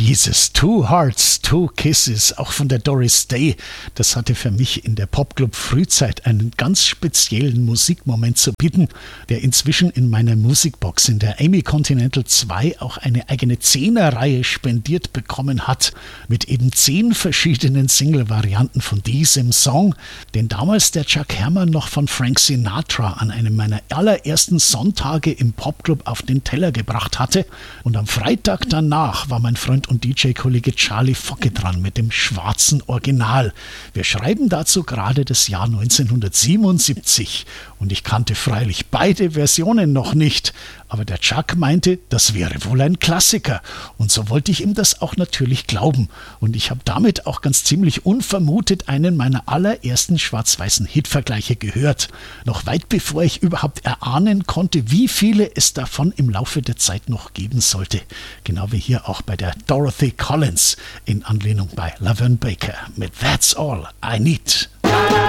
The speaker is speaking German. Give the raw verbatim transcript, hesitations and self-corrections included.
Dieses Two Hearts, Two Kisses, auch von der Doris Day, das hatte für mich in der Popclub-Frühzeit einen ganz speziellen Musikmoment zu bieten, der inzwischen in meiner Musikbox in der Amy Continental zwei auch eine eigene Zehnerreihe spendiert bekommen hat, mit eben zehn verschiedenen Single-Varianten von diesem Song, den damals der Chuck Herrmann noch von Frank Sinatra an einem meiner allerersten Sonntage im Popclub auf den Teller gebracht hatte. Und am Freitag danach war mein Freund und D J-Kollege Charlie Focke dran mit dem schwarzen Original. Wir schreiben dazu gerade das Jahr neunzehnhundertsiebenundsiebzig und ich kannte freilich beide Versionen noch nicht, aber der Chuck meinte, das wäre wohl ein Klassiker und so wollte ich ihm das auch natürlich glauben und ich habe damit auch ganz ziemlich unvermutet einen meiner allerersten schwarz-weißen Hitvergleiche gehört, noch weit bevor ich überhaupt erahnen konnte, wie viele es davon im Laufe der Zeit noch geben sollte, genau wie hier auch bei der Dorothy Collins in Anlehnung bei Laverne Baker mit That's All I Need.